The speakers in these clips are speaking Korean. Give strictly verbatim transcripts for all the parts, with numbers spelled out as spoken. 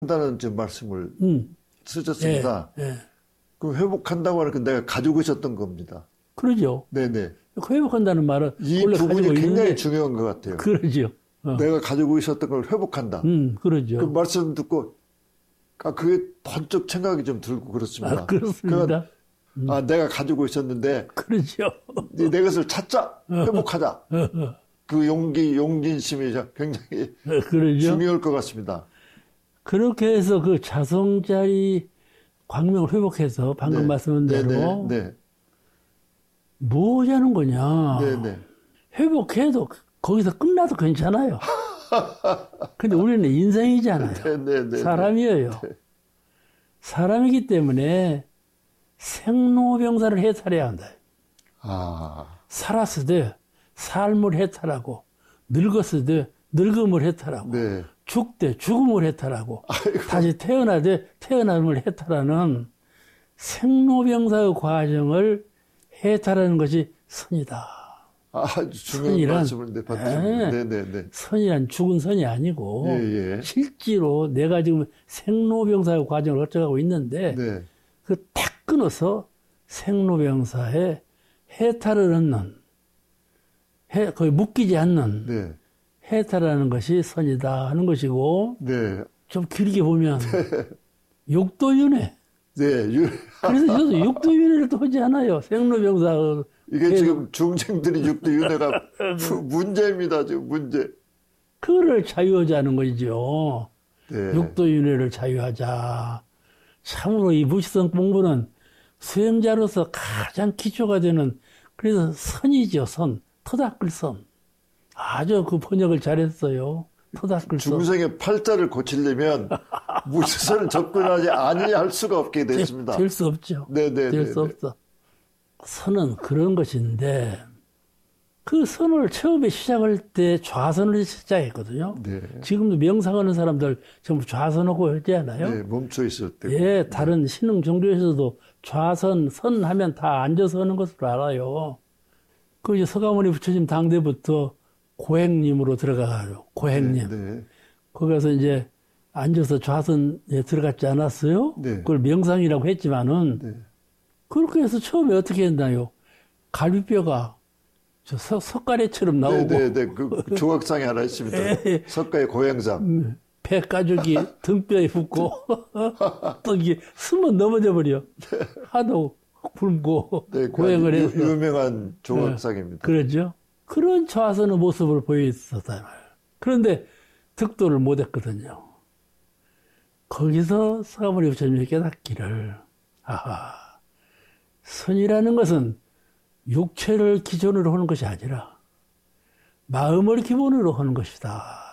한다는 지금 말씀을 음. 쓰셨습니다. 예, 예. 그 회복한다고 하는 건 내가 가지고 있었던 겁니다. 그러죠. 네네. 그 회복한다는 말은 이 원래 부분이 가지고 굉장히 있는데, 중요한 것 같아요. 그러죠. 어. 내가 가지고 있었던 걸 회복한다. 음, 그러죠. 그 말씀 듣고 아 그게 번쩍 생각이 좀 들고 그렇습니다. 아, 그렇습니다. 그러니까, 음. 아 내가 가지고 있었는데 그러죠. 내 것을 찾자, 회복하자. 그 용기, 용진심이 굉장히 그러죠. 중요할 것 같습니다. 그렇게 해서 그 자성자리 광명을 회복해서 방금 네, 말씀한 대로 네, 네, 뭐 하자는 거냐. 네, 네. 회복해도 거기서 끝나도 괜찮아요. 근데 우리는 인생이잖아요. 네, 네, 네, 사람이에요. 네. 사람이기 때문에 생로병사를 해탈해야 한다. 아. 살았으되 삶을 해탈하고 늙었으되 늙음을 해탈하고 네. 죽되 죽음을 해탈하고 아이고. 다시 태어나되 태어남을 해탈하는 생로병사의 과정을 해탈하는 것이 선이다. 아주 중요한 선이란, 말씀인데, 네. 네네네. 선이란 죽은 선이 아니고 예, 예. 실제로 내가 지금 생로병사의 과정을 거쳐가고 있는데 네. 그 탁 끊어서 생로병사의 해탈을 얻는 해, 거의 묶이지 않는 네. 해탈하는 것이 선이다 하는 것이고 네. 좀 길게 보면 육도윤회. 네. 유... 그래서 저도 육도윤회를 또 하지 않아요. 생로병사. 이게 계속. 지금 중생들이 육도윤회가 문제입니다. 지금 문제. 그거를 자유하자는 거죠. 네. 육도윤회를 자유하자. 참으로 이 무식성 공부는 수행자로서 가장 기초가 되는 그래서 선이죠. 선. 터닦을 선. 아주 그 번역을 잘했어요. 터닦을 선. 중생의 팔자를 고치려면 무식선을 접근하지 아니할 수가 없게 됐습니다. 될 수 없죠. 네네. 될 수 없어. 선은 그런 것인데 그 선을 처음에 시작할 때 좌선을 시작했거든요. 네. 지금도 명상하는 사람들 전부 좌선하고 하지 않아요? 네, 멈춰 있을 때. 예, 다른 신흥 종교에서도 좌선, 선 하면 다 앉아서 하는 것으로 알아요. 그 이제 서가모니 부처님 당대부터 고행님으로 들어가요. 고행님. 네, 네. 거기 가서 이제 앉아서 좌선에 들어갔지 않았어요? 네. 그걸 명상이라고 했지만은 네. 그렇게 해서 처음에 어떻게 했나요? 갈비뼈가 저 석, 석가래처럼 나오고. 네네네. 그 조각상이 하나 있습니다. 예. 석가의 고향상. 배 가죽이 등뼈에 붙고 또 이게 숨은 넘어져 버려. 하도 굶고 네, 고행을 유, 해서. 유명한 조각상입니다. 네, 그러죠. 그런 좌선의 모습을 보여있었다. 그런데 득도를 못했거든요. 거기서 서가모니 부처님이 깨닫기를 아하, 선이라는 것은 육체를 기준으로 하는 것이 아니라 마음을 기본으로 하는 것이다.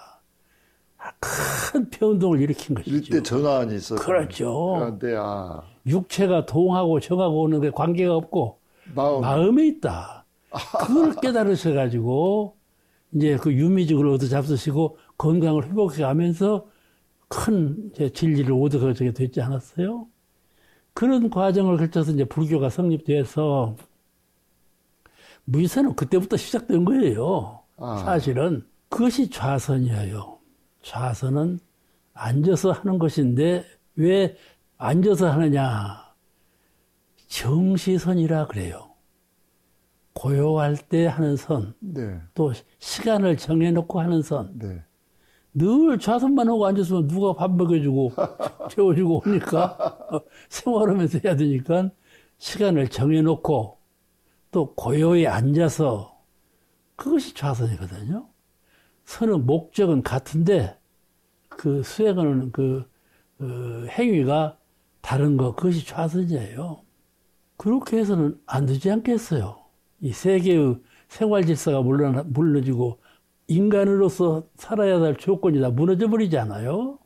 큰 변동을 일으킨 것이죠. 일대 전환이 있었어요. 그렇죠. 그런데 아 육체가 동하고 정하고 오는 게 관계가 없고 마음. 마음에 있다. 그걸 깨달으셔가지고 이제 그 유미직을 얻어 잡수시고 건강을 회복해 가면서 큰 이제 진리를 얻어가게 됐지 않았어요? 그런 과정을 거쳐서 이제 불교가 성립돼서 무의선은 그때부터 시작된 거예요. 아. 사실은 그것이 좌선이에요. 좌선은 앉아서 하는 것인데 왜 앉아서 하느냐? 정시선이라 그래요. 고요할 때 하는 선, 네. 또 시간을 정해놓고 하는 선. 네. 늘 좌선만 하고 앉았으면 누가 밥 먹여주고 채워주고 오니까 생활하면서 해야 되니까 시간을 정해놓고 또 고요히 앉아서 그것이 좌선이거든요. 선은 목적은 같은데 그 수행하는 그, 그 행위가 다른 거 그것이 좌선이에요. 그렇게 해서는 안 되지 않겠어요. 이 세계의 생활 질서가 물러, 물러지고 인간으로서 살아야 할 조건이 다 무너져 버리잖아요.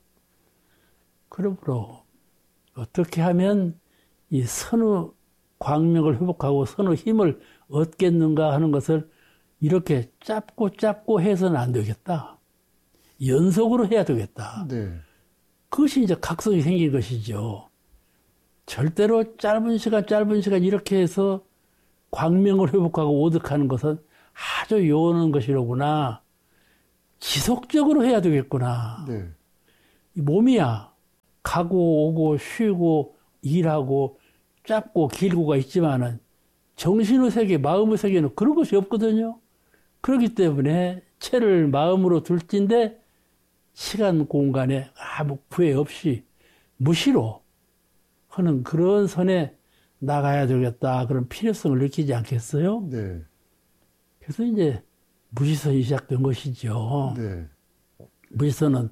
그러므로 어떻게 하면 이 선의 광명을 회복하고 선의 힘을 얻겠는가 하는 것을 이렇게 짧고 짧고 해서는 안 되겠다. 연속으로 해야 되겠다. 네. 그것이 이제 각성이 생긴 것이죠. 절대로 짧은 시간 짧은 시간 이렇게 해서 광명을 회복하고 오득하는 것은 아주 요원한 것이로구나. 지속적으로 해야 되겠구나. 네. 이 몸이야. 가고 오고 쉬고 일하고 짧고 길고가 있지만은 정신의 세계, 마음의 세계는 그런 것이 없거든요. 그렇기 때문에 채를 마음으로 둘진데 시간 공간에 아무 구애 없이 무시로 하는 그런 선에 나가야 되겠다 그런 필요성을 느끼지 않겠어요? 네. 그래서 이제 무지선이 시작된 것이죠. 네. 무지선은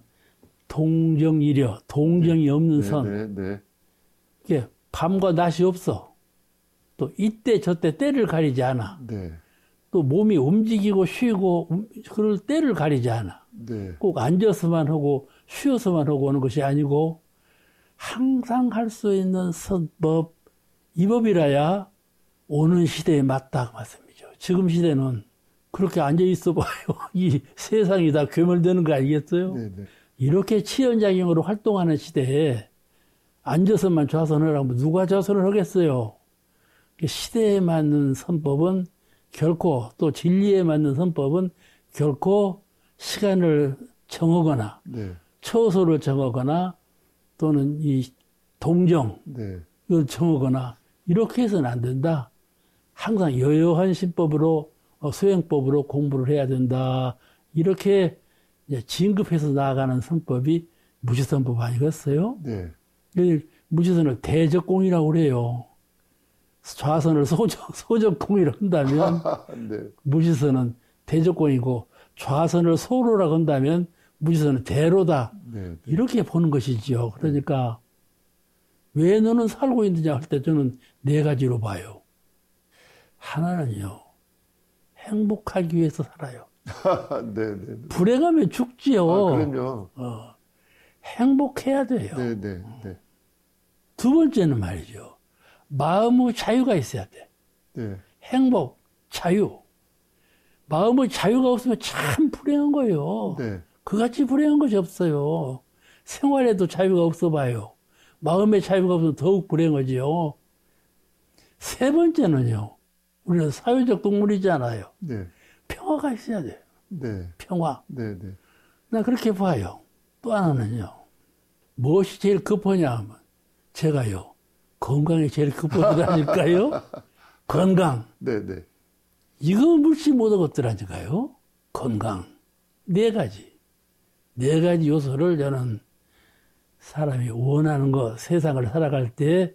동정이려, 동정이 없는 네, 선. 네, 네. 이게 밤과 낮이 없어. 또 이때 저때 때를 가리지 않아. 네. 또 몸이 움직이고 쉬고 그럴 때를 가리지 않아. 네. 꼭 앉아서만 하고 쉬어서만 하고 오는 것이 아니고 항상 할 수 있는 선법, 이 법이라야 오는 시대에 맞다 그 말씀이죠. 지금 시대는 그렇게 앉아 있어 봐요. 이 세상이 다 괴멸되는 거 아니겠어요? 네, 네. 이렇게 치연작용으로 활동하는 시대에 앉아서만 좌선을 하면 누가 좌선을 하겠어요? 시대에 맞는 선법은 결코 또 진리에 맞는 선법은 결코 시간을 정하거나 네. 처소를 정하거나 또는 이 동정 네. 이걸 정하거나 이렇게 해서는 안 된다. 항상 여여한 신법으로 수행법으로 공부를 해야 된다. 이렇게 이제 진급해서 나아가는 선법이 무지선법 아니겠어요? 네. 무지선을 대적공이라고 그래요. 좌선을 소적, 소적공이라고 한다면 네. 무지선은 대적공이고 좌선을 소로라고 한다면 무지선은 대로다. 네. 네. 이렇게 보는 것이지요. 그러니까 왜 너는 살고 있느냐 할 때 저는 네 가지로 봐요. 하나는요. 행복하기 위해서 살아요. 네, 네. 불행하면 죽지요. 아, 그럼요. 어, 행복해야 돼요. 네, 네, 네. 두 번째는 말이죠. 마음의 자유가 있어야 돼. 네. 행복, 자유. 마음의 자유가 없으면 참 불행한 거예요. 네. 그같이 불행한 것이 없어요. 생활에도 자유가 없어 봐요. 마음의 자유가 없으면 더욱 불행하지요. 세 번째는요. 우리는 사회적 동물이잖아요. 네. 평화가 있어야 돼요. 네. 평화. 네, 네. 나 그렇게 봐요. 또 하나는요. 무엇이 제일 급하냐 하면 제가요. 건강이 제일 급하다니까요. 건강. 네, 네. 이거 물지 못한 것들아니까요. 건강. 네 가지. 네 가지 요소를 저는 사람이 원하는 거, 세상을 살아갈 때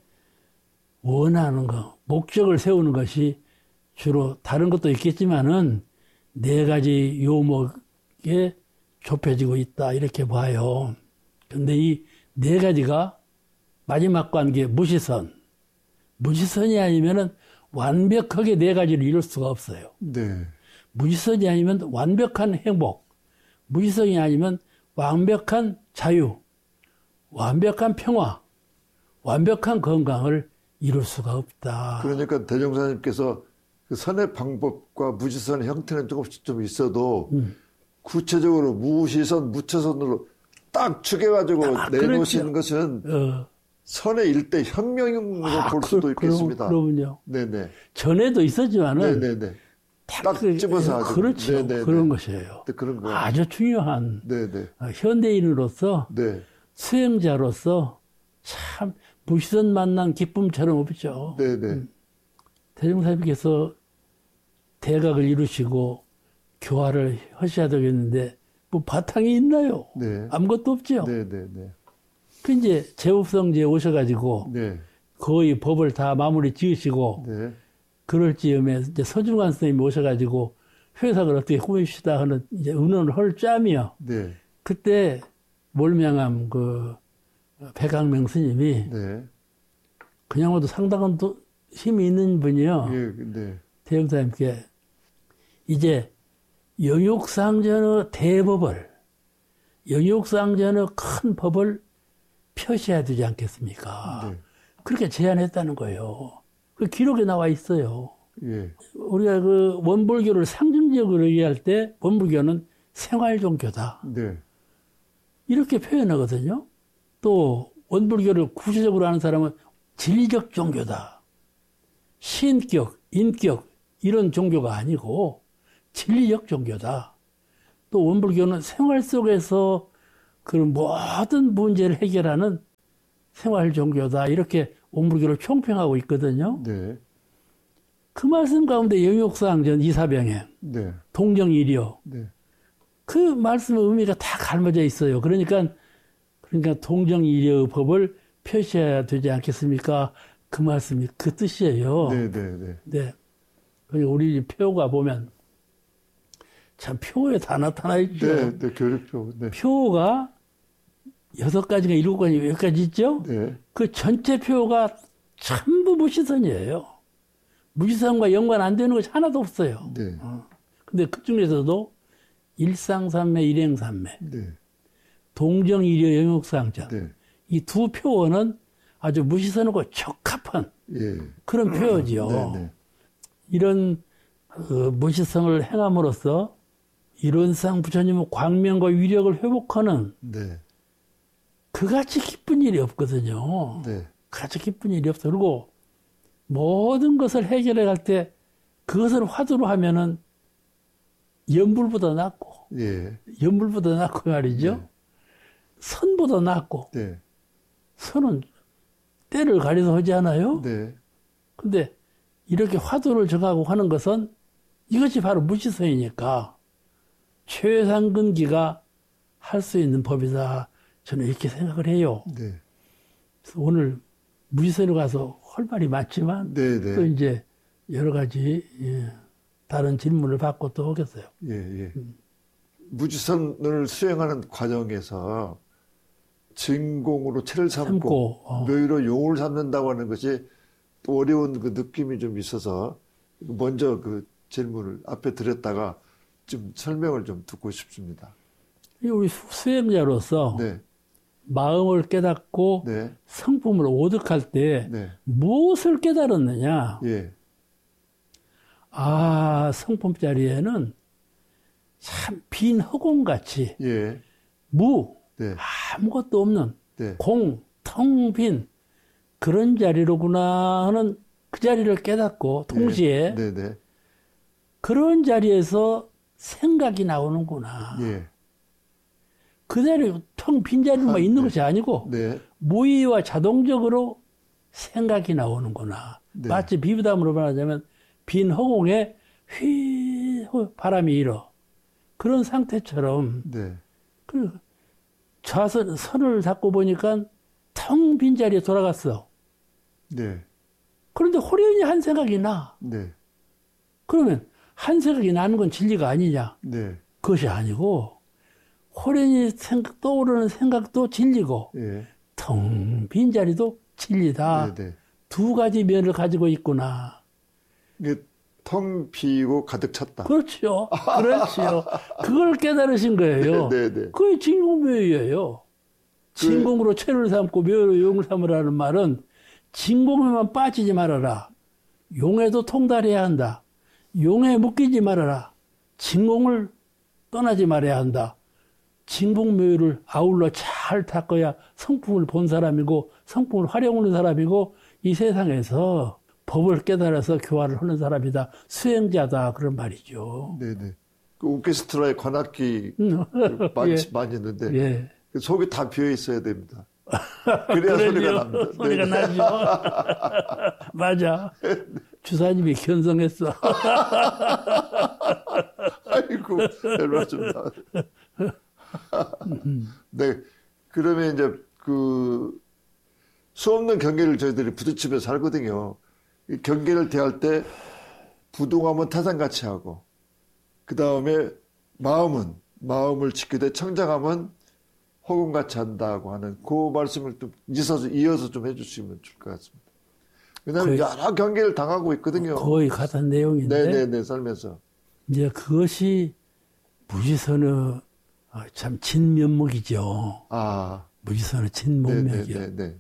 원하는 거, 목적을 세우는 것이 주로 다른 것도 있겠지만은 네 가지 요목에 좁혀지고 있다. 이렇게 봐요. 근데 이 네 가지가 마지막 관계 무시선. 무시선이 아니면은 완벽하게 네 가지를 이룰 수가 없어요. 네. 무지선이 아니면 완벽한 행복. 무지선이 아니면 완벽한 자유. 완벽한 평화. 완벽한 건강을 이룰 수가 없다. 그러니까 대종사님께서 그 선의 방법과 무지선의 형태는 조금씩 좀 있어도 음. 구체적으로 무시선, 무처선으로 딱 축여가지고 아, 내놓으시는 것은 어. 선의 일대 혁명으로 아, 볼 수도 그, 있겠습니다. 그럼요. 네네. 전에도 있었지만은 네네네. 딱 집어서 아주. 그렇죠. 네네네. 그런 것이에요. 네, 그런 거. 아주 중요한 네네. 현대인으로서 네. 수행자로서 참 무시선 만난 기쁨처럼 없죠. 네네. 음. 대종사님께서 대각을 이루시고 교화를 하셔야 되겠는데 뭐 바탕이 있나요? 네. 아무것도 없죠. 네네네. 그 이제 제법성지에 오셔가지고 네. 거의 법을 다 마무리 지으시고 네. 그럴 즈음에 이제 서중환 선생님이 오셔가지고 회상을 어떻게 꾸밉시다 하는 이제 의논을 할 짬이요. 네. 그때 몰명함 그 백학명 스님이 네. 그냥 와도 상당한 또 힘이 있는 분이요. 예, 네. 대형사님께 이제 영육상전의 대법을 영육상전의 큰 법을 펴셔야 되지 않겠습니까? 네. 그렇게 제안했다는 거예요. 그 기록에 나와 있어요. 예. 우리가 그 원불교를 상징적으로 얘기할 때 원불교는 생활종교다. 네. 이렇게 표현하거든요. 또 원불교를 구체적으로 하는 사람은 진리적 종교다. 신격, 인격 이런 종교가 아니고 진리적 종교다. 또 원불교는 생활 속에서 그런 모든 문제를 해결하는 생활 종교다 이렇게 오물교를 총평하고 있거든요. 네. 그 말씀 가운데 영육상전 이사병행, 네. 동정이려 네. 그 말씀의 의미가 다 갈라져 있어요. 그러니까 그러니까 동정이려의 법을 표시해야 되지 않겠습니까? 그 말씀이 그 뜻이에요. 네, 네, 네. 네. 그러니까 우리 표가 보면 참 표에 다 나타나 있죠. 네, 네, 교류표. 네. 표가 여섯 가지가 일곱 가지 여기까지 있죠. 네. 그 전체 표가 전부 무시선이에요. 무시선과 연관 안 되는 것이 하나도 없어요. 네. 어. 근데 그 중에서도 일상삼매, 일행삼매, 네. 동정이려, 영육상전 네. 이 두 표어는 아주 무시선하고 적합한 예. 그런 표어지요. 네, 네. 이런 어, 무시성을 행함으로써 이론상 부처님의 광명과 위력을 회복하는 네. 그같이 기쁜 일이 없거든요. 네. 그같이 기쁜 일이 없어. 그리고 모든 것을 해결해 갈 때 그것을 화두로 하면은 연불보다 낫고, 예. 연불보다 낫고 말이죠. 네. 선보다 낫고, 네. 선은 때를 가려서 하지 않아요? 네. 근데 이렇게 화두를 정하고 하는 것은 이것이 바로 무시성이니까 최상근기가 할 수 있는 법이다. 저는 이렇게 생각을 해요. 네. 그래서 오늘 무지선에 가서 할 말이 많지만 네, 네. 또 이제 여러 가지 예, 다른 질문을 받고 또 오겠어요. 예, 예. 무지선을 수행하는 과정에서 진공으로 체를 삼고, 삼고, 어. 묘의로 용을 삼는다고 하는 것이 또 어려운 그 느낌이 좀 있어서 먼저 그 질문을 앞에 드렸다가 좀 설명을 좀 듣고 싶습니다. 우리 수행자로서 네. 마음을 깨닫고 네. 성품을 오득할 때 네. 무엇을 깨달았느냐? 예. 아, 성품 자리에는 참 빈 허공같이 예. 무, 네. 아무것도 없는 네. 공, 텅 빈 그런 자리로구나 하는 그 자리를 깨닫고 동시에 네, 네. 그런 자리에서 생각이 나오는구나. 예. 그 자리 텅 빈 자리만 아, 있는 네. 것이 아니고 네. 무의와 자동적으로 생각이 나오는구나. 네. 마치 비유담으로 말하자면 빈 허공에 휘 바람이 일어. 그런 상태처럼 네. 그 좌선 선을 잡고 보니까 텅 빈 자리에 돌아갔어. 네. 그런데 호련히 한 생각이 나. 네. 그러면 한 생각이 나는 건 진리가 아니냐? 네. 그것이 아니고 호련히 생각, 떠오르는 생각도 진리고 예. 텅 빈 자리도 진리다. 네, 네. 두 가지 면을 가지고 있구나. 이게 텅 비고 가득 찼다. 그렇죠. 그렇죠. 그걸 깨달으신 거예요. 네, 네. 그게 진공묘의예요. 진공으로 체를 삼고 묘로 용을 삼으라는 말은 진공에만 빠지지 말아라. 용에도 통달해야 한다. 용에 묶이지 말아라. 진공을 떠나지 말아야 한다. 진공묘를 아울러 잘 닦아야 성품을 본 사람이고 성품을 활용하는 사람이고 이 세상에서 법을 깨달아서 교화를 하는 사람이다. 수행자다. 그런 말이죠. 네네. 그 오케스트라의 관악기 많이, 예. 많이 있는데 예. 그 속이 다 비어 있어야 됩니다. 그래야 그러죠. 소리가 납니다. 소리가 네네. 나죠. 맞아. 주사님이 견성했어. 아이고, 별 말씀다. 네. 그러면 이제 그 수없는 경계를 저희들이 부딪히면서 살거든요. 이 경계를 대할 때 부동함은 타산같이 하고, 그 다음에 마음은, 마음을 지키되 청정함은 허공같이 한다고 하는 그 말씀을 좀 이어서, 이어서 좀 해주시면 좋을 것 같습니다. 왜냐하면 거의, 여러 경계를 당하고 있거든요. 거의 같은 내용인데. 네네네, 살면서. 이제 그것이 무지선의 참 진면목이죠. 아. 무지선의 진문맥이요. 네네네.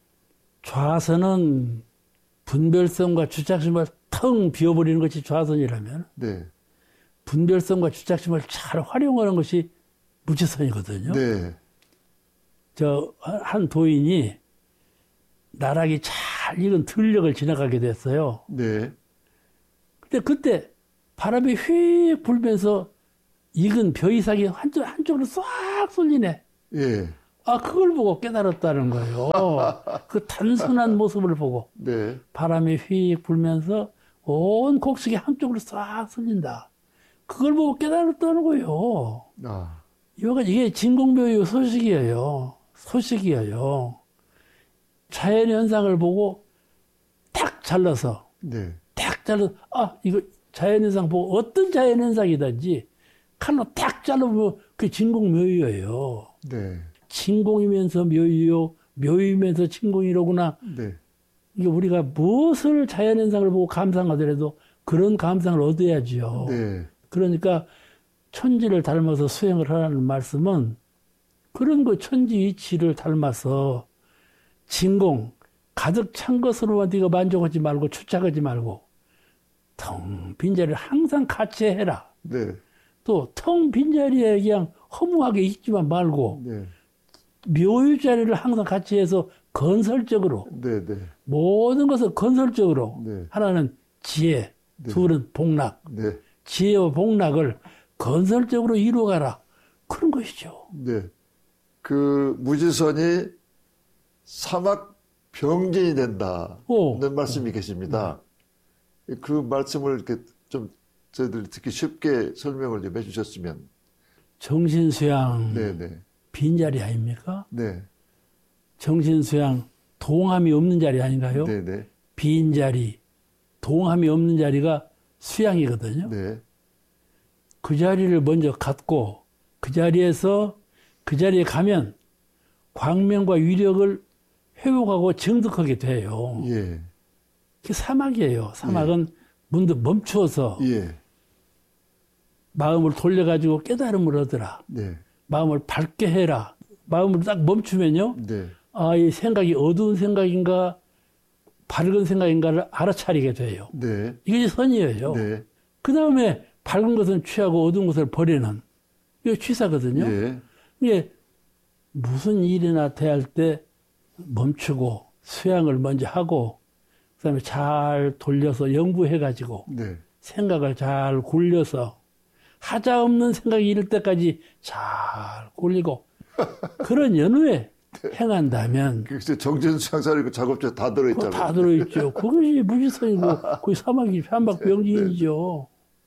좌선은 분별성과 주착심을 텅 비워버리는 것이 좌선이라면 네. 분별성과 주착심을 잘 활용하는 것이 무지선이거든요. 네. 저 한 도인이 나락이 잘 익은 들녘을 지나가게 됐어요. 네. 근데 그때 바람이 휙 불면서 익은 벼이삭이 한쪽, 한쪽으로 싹 쏠리네. 예. 아, 그걸 보고 깨달았다는 거예요. 그 단순한 모습을 보고. 네. 바람이 휙 불면서 온 곡식이 한쪽으로 싹 쓸린다. 그걸 보고 깨달았다는 거예요. 아. 이거 이게 진공묘유 소식이에요. 소식이에요. 자연 현상을 보고 탁 잘라서, 네. 탁 잘라서, 아, 이거 자연 현상 보고 어떤 자연 현상이든지 칼로 탁 자르면 그게 진공묘유예요. 네. 진공이면서 묘유요, 묘유면서 진공이로구나. 네. 이게 우리가 무엇을 자연현상을 보고 감상하더라도 그런 감상을 얻어야지요. 네. 그러니까 천지를 닮아서 수행을 하라는 말씀은 그런 그 천지 이치를 닮아서 진공, 가득 찬 것으로만 네가 만족하지 말고 추착하지 말고 텅 빈 자리를 항상 같이 해라. 네. 또 텅 빈 자리에 그냥 허무하게 있지만 말고 네. 묘유 자리를 항상 같이 해서 건설적으로 네. 네. 모든 것을 건설적으로 네. 하나는 지혜, 네. 둘은 복락. 네. 지혜와 복락을 건설적으로 이루어가라. 그런 것이죠. 네. 그 무지선이 사막 병진이 된다는 오. 말씀이 계십니다. 네. 그 말씀을 이렇게 좀 저희들 듣기 쉽게 설명을 좀 해주셨으면. 정신수양 네네. 빈자리 아닙니까? 네. 정신수양 동함이 없는 자리 아닌가요? 네네. 빈자리, 동함이 없는 자리가 수양이거든요. 네. 그 자리를 먼저 갖고 그 자리에서 그 자리에 가면 광명과 위력을 회복하고 증득하게 돼요. 예. 그게 사막이에요. 사막은 예. 문득 멈추어서 예. 마음을 돌려가지고 깨달음을 얻으라. 네. 마음을 밝게 해라. 마음을 딱 멈추면요. 네. 아, 이 생각이 어두운 생각인가 밝은 생각인가를 알아차리게 돼요. 네. 이게 선이에요. 네. 그 다음에 밝은 것은 취하고 어두운 것을 버리는 이게 취사거든요. 예. 이게 무슨 일이나 대할 때 멈추고 수양을 먼저 하고 그다음에 잘 돌려서 연구해가지고 네. 생각을 잘 굴려서 하자 없는 생각이 이를 때까지 잘 굴리고 그런 연후에 네. 행한다면 그래서 정진수양사리고 작업체 다 들어있잖아요. 다 들어있죠. 그것이 무지성이고 거의 사막이 한박병진이죠.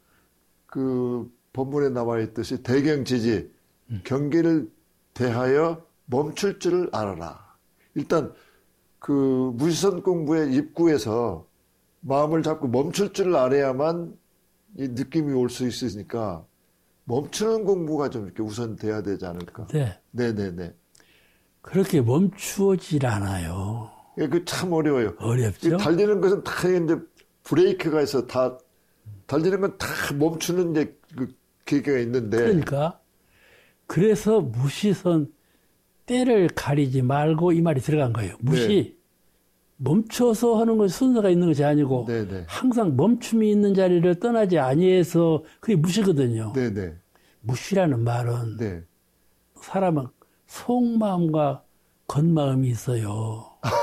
그 본문에 나와 있듯이 대경지지 음. 경계를 대하여 멈출 줄을 알아라. 일단 그 무지선 공부의 입구에서 마음을 잡고 멈출 줄을 알아야만 이 느낌이 올 수 있으니까 멈추는 공부가 좀 이렇게 우선 돼야 되지 않을까. 네. 네네네. 그렇게 멈추어질 않아요. 예, 그 참 어려워요. 어렵죠. 달리는 것은 다 이제 브레이크가 있어 다 달리는 건 다 멈추는 이제 그 계기가 있는데. 그러니까 그래서 무시선 때를 가리지 말고 이 말이 들어간 거예요. 무시. 네. 멈춰서 하는 건 순서가 있는 것이 아니고 네네. 항상 멈춤이 있는 자리를 떠나지 아니해서 그게 무시거든요. 네네. 무시라는 말은 네. 사람은 속마음과 겉마음이 있어요.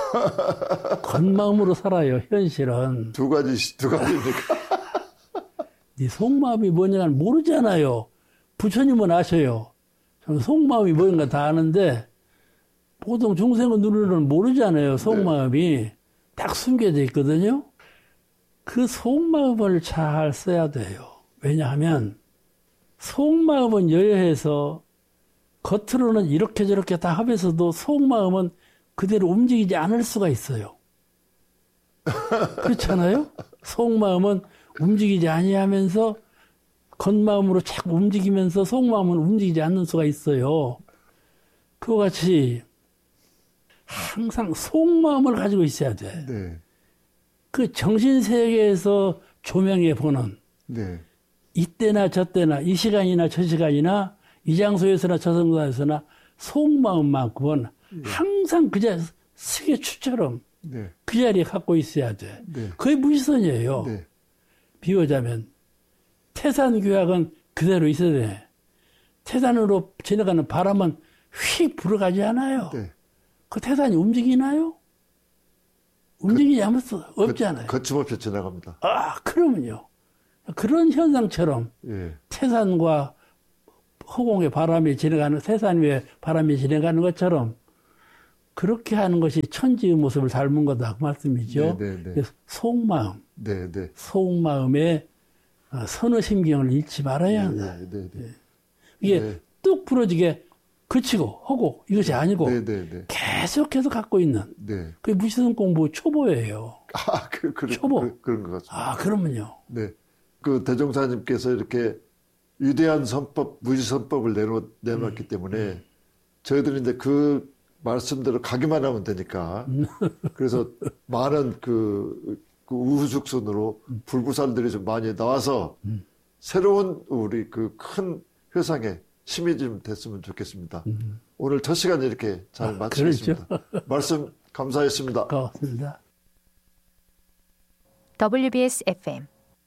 겉마음으로 살아요. 현실은. 두 가지, 두 가지입니까? 네 속마음이 뭐냐는 모르잖아요. 부처님은 아셔요. 저는 속마음이 뭔가 다 아는데 보통 중생은 눈으로는 모르잖아요. 속마음이. 네. 딱 숨겨져 있거든요. 그 속마음을 잘 써야 돼요. 왜냐하면 속마음은 여여해서 겉으로는 이렇게 저렇게 다 하면서도 속마음은 그대로 움직이지 않을 수가 있어요. 그렇잖아요? 속마음은 움직이지 아니하면서 겉마음으로 자꾸 움직이면서 속마음은 움직이지 않는 수가 있어요. 그와 같이 항상 속마음을 가지고 있어야 돼. 네. 그 정신세계에서 조명해 보는 네. 이때나 저때나 이 시간이나 저 시간이나 이 장소에서나 저 장소에서나 속마음만큼은 네. 항상 그 자리, 스케치처럼 네. 그 자리에 갖고 있어야 돼. 네. 그게 무지선이에요. 네. 비유하자면 태산규약은 그대로 있어야 돼. 태산으로 지나가는 바람은 휙 불어가지 않아요. 네. 그 태산이 움직이나요? 움직이지 그, 아무것도 없잖아요. 거침없이 지나갑니다. 아, 그러면요. 그런 현상처럼 예. 태산과 허공에 바람이 지나가는, 세상 위에 바람이 지나가는 것처럼 그렇게 하는 것이 천지의 모습을 닮은 거다. 그 말씀이죠. 네네네. 속마음. 네네. 속마음에 선의심경을 잃지 말아야 한다. 네네네. 네. 이게 네. 뚝 부러지게 그치고 하고 이것이 아니고 네네네. 계속해서 갖고 있는 네. 그게 무시성 공부 초보예요. 아, 그, 그, 초보. 그, 그런 것 같습니다. 아, 그러면요. 네. 그 대종사님께서 이렇게 위대한 선법, 무지선법을 내놓, 내놓았기 음. 때문에 저희들은 이제 그 말씀대로 가기만 하면 되니까. 그래서 많은 그, 그 우후죽순으로 불구살들이 좀 많이 나와서 음. 새로운 우리 그 큰 회상에 힘이 좀 됐으면 좋겠습니다. 음. 오늘 첫 시간 이렇게 잘 아, 마치겠습니다. 그렇죠. 말씀 감사했습니다. 고맙습니다. 더블유비에스 에프엠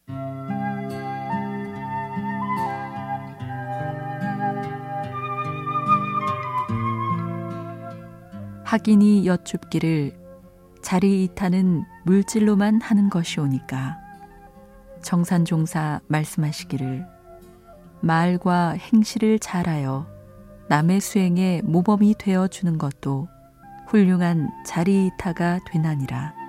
학인이 여쭙기를 자리이타는 물질로만 하는 것이오니까 정산종사 말씀하시기를 말과 행실을 잘하여 남의 수행에 모범이 되어 주는 것도 훌륭한 자리이타가 되나니라.